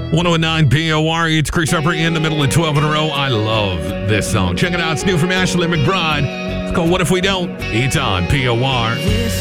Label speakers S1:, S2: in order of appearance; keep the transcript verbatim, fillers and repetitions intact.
S1: one oh nine P O R. It's Chris Harper in the middle of twelve in a row. I love this song. Check it out. It's new from Ashley McBride. It's called What If We Don't? It's on P O R.